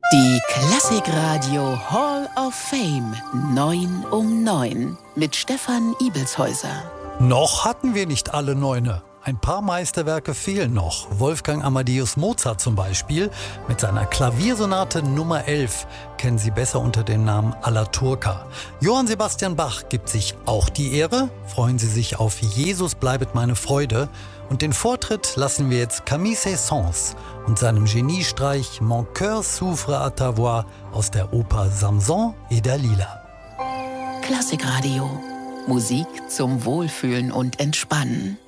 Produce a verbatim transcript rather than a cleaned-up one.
Die Klassikradio Hall of Fame neun um neun mit Stefan Ibelshäuser. Noch hatten wir nicht alle Neune. Ein paar Meisterwerke fehlen noch. Wolfgang Amadeus Mozart zum Beispiel mit seiner Klaviersonate Nummer elf kennen Sie besser unter dem Namen Alla Turca. Johann Sebastian Bach gibt sich auch die Ehre. Freuen Sie sich auf Jesus bleibet meine Freude. Und den Vortritt lassen wir jetzt Camille Saint-Saëns und seinem Geniestreich Mon cœur s'ouvre à ta voix aus der Oper Samson et Dalila. Klassikradio. Musik zum Wohlfühlen und Entspannen.